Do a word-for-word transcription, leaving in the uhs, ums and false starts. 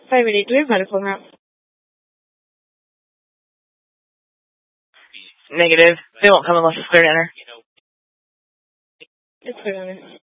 five eight eight, do we have medical now? Negative. They won't come unless it's clear to enter. It's clear to enter.